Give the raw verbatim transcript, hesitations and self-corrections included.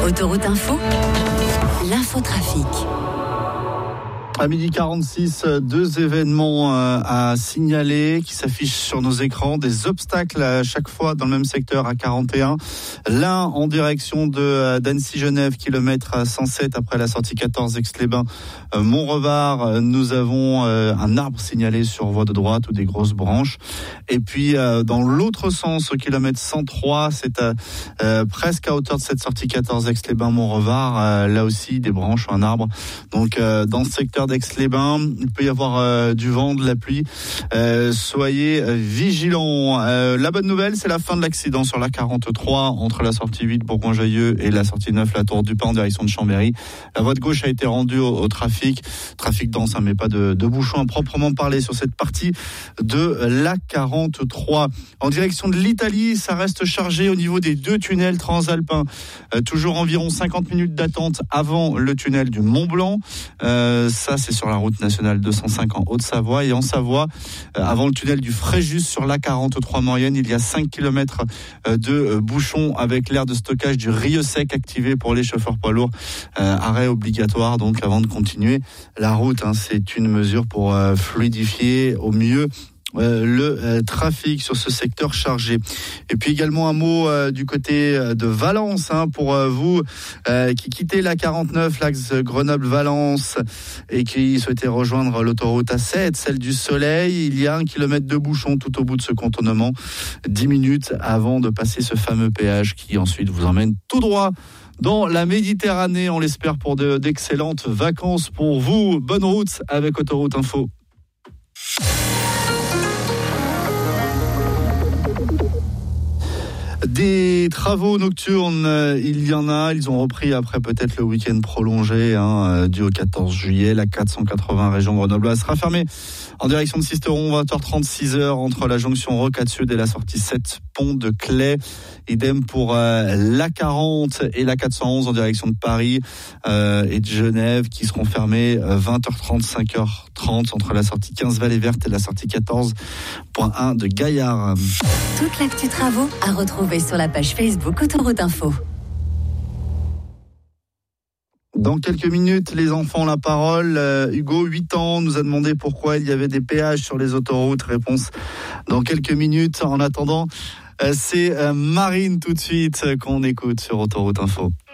Autoroute Info, l'infotrafic. À midi quarante-six, deux événements à signaler qui s'affichent sur nos écrans. Des obstacles à chaque fois dans le même secteur à quarante et un. L'un en direction de d'Annecy-Genève, kilomètre cent sept après la sortie quatorze Aix-les-Bains. Mont-Revard, nous avons un arbre signalé sur voie de droite ou des grosses branches. Et puis dans l'autre sens, au kilomètre cent trois, c'est à, euh, presque à hauteur de cette sortie quatorze Aix-les-Bains, Mont-Revard. Euh, là aussi des branches ou un arbre. Donc euh, dans ce secteur d'Aix-les-Bains, il peut y avoir euh, du vent, de la pluie. Euh, soyez vigilants. Euh, la bonne nouvelle, c'est la fin de l'accident sur la quarante-trois entre la sortie huit Bourgoin-Jallieu et la sortie neuf La Tour du Pin en direction de Chambéry. La voie de gauche a été rendue au, au trafic. Trafic dense, hein, mais pas de, de bouchons à proprement parler sur cette partie de la quarante-trois. En direction de l'Italie, ça reste chargé au niveau des deux tunnels transalpins. Euh, toujours environ cinquante minutes d'attente avant le tunnel du Mont-Blanc. Euh, ça, c'est sur la route nationale deux cent cinq en Haute-Savoie. Et en Savoie, euh, avant le tunnel du Fréjus sur l'A quarante-trois Maurienne, il y a cinq kilomètres de bouchons avec l'aire de stockage du Rieux-Sec activé pour les chauffeurs poids lourds. Euh, arrêt obligatoire donc avant de continuer la route. Hein. C'est une mesure pour euh, fluidifier au mieux Euh, le euh, trafic sur ce secteur chargé. Et puis également un mot euh, du côté de Valence, hein, pour euh, vous euh, qui quittez la quarante-neuf, l'axe Grenoble-Valence et qui souhaitez rejoindre l'autoroute A sept, celle du Soleil. Il y a un kilomètre de bouchon tout au bout de ce contournement, dix minutes avant de passer ce fameux péage qui ensuite vous emmène tout droit dans la Méditerranée. On l'espère pour de, d'excellentes vacances pour vous. Bonne route avec Autoroute Info. Des travaux nocturnes, il y en a. Ils ont repris après peut-être le week-end prolongé, hein, dû au quatorze juillet. La quatre cent quatre-vingts région Grenoble sera fermée en direction de Sisteron, vingt heures trente, six heures entre la jonction Rocade Sud et la sortie sept Pont de Claye. Idem pour euh, l'A quarante et la quatre cent onze en direction de Paris euh, et de Genève qui seront fermées euh, vingt heures trente, cinq heures trente entre la sortie quinze Vallée Verte et la sortie quatorze point un de Gaillard. Toute l'actu travaux à retrouver sur la page Facebook Autoroute Info. Dans quelques minutes, les enfants ont la parole. Euh, Hugo, huit ans, nous a demandé pourquoi il y avait des péages sur les autoroutes. Réponse dans quelques minutes. En attendant, euh, c'est euh, Marine tout de suite euh, qu'on écoute sur Autoroute Info.